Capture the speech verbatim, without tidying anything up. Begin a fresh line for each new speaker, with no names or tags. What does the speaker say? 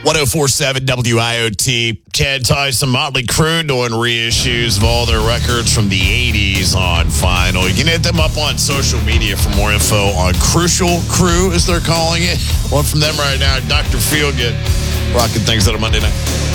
oh four point seven W I O T. Ted Tyson, Motley Crue doing reissues of all their records from the eighties on vinyl. You can hit them up on social media for more info on Crucial Crew, as they're calling it. One from them right now, Doctor Feelgood, rocking things on a Monday night.